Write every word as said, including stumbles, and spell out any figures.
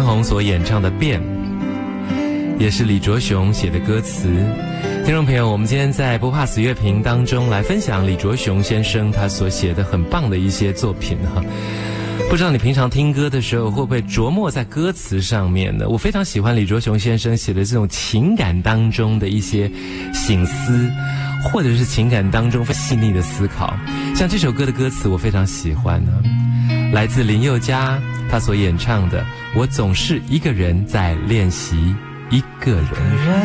红所演唱的《变》，也是李卓雄写的歌词。听众朋友，我们今天在不怕死乐评当中来分享李卓雄先生他所写的很棒的一些作品哈。不知道你平常听歌的时候会不会琢磨在歌词上面呢？我非常喜欢李卓雄先生写的这种情感当中的一些省思，或者是情感当中细腻的思考。像这首歌的歌词我非常喜欢呢，来自林宥嘉他所演唱的《我总是一个人在练习一个人》。